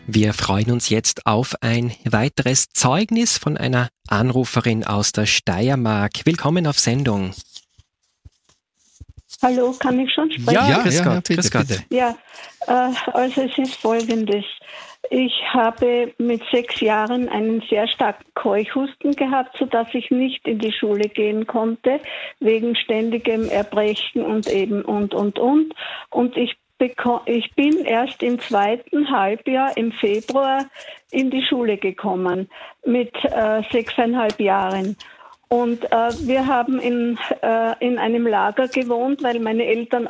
Wir freuen uns jetzt auf ein weiteres Zeugnis von einer Anruferin aus der Steiermark. Willkommen auf Sendung. Hallo, kann ich schon sprechen? Ja, grüß Gott. bitte, Grüß Gott. bitte. Ja, also es ist Folgendes. Ich habe mit 6 Jahren einen sehr starken Keuchhusten gehabt, sodass ich nicht in die Schule gehen konnte, wegen ständigem Erbrechen und eben und. Und ich bin erst im 2. Halbjahr im Februar in die Schule gekommen, mit 6,5 Jahren. Und wir haben in einem Lager gewohnt, weil meine Eltern